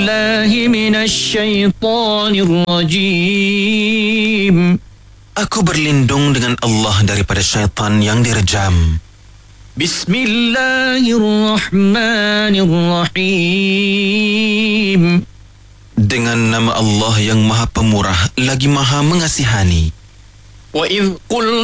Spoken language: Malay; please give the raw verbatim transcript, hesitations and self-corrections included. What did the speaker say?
بالله من الشيطان الرجيم. Aku berlindung dengan Allah daripada syaitan yang direjam. Bismillahirrahmanirrahim. Dengan nama Allah yang Maha Pemurah lagi Maha Mengasihani. Wa idh qul